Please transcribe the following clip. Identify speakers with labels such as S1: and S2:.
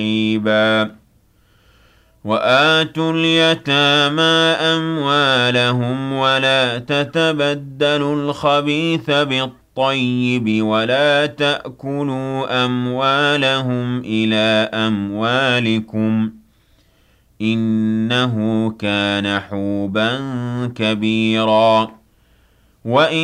S1: رِّبًا وَآتُوا الْيَتَامَىٰ أَمْوَالَهُمْ وَلَا تَتَبَدَّلُوا الْخَبِيثَ بِالطَّيِّبِ وَلَا تَأْكُلُوا أَمْوَالَهُمْ إِلَىٰ أَمْوَالِكُمْ ۚ إِنَّهُ كَانَ حُوبًا كَبِيرًا